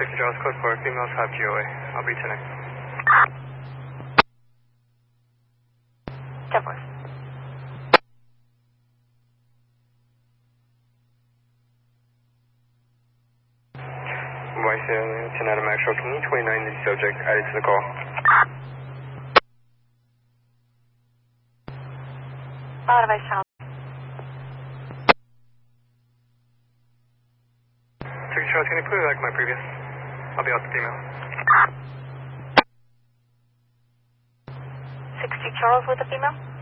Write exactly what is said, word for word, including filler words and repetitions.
sixty Charles, code four, females have G O A. I'll be turning. ten four. Y C ten out of Maxwell, can you twenty-nine the subject added to the call? Bottom of Charles. sixty Charles, can you put it like my previous? I'll be out the female. sixty Charles with the female?